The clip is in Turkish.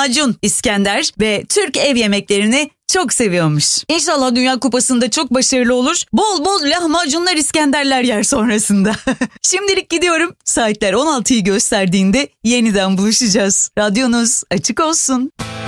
lahmacun, İskender ve Türk ev yemeklerini çok seviyormuş. İnşallah Dünya Kupası'nda çok başarılı olur. Bol bol lahmacunlar, İskenderler yer sonrasında. Şimdilik gidiyorum. Saatler 16'yı gösterdiğinde yeniden buluşacağız. Radyonuz açık olsun.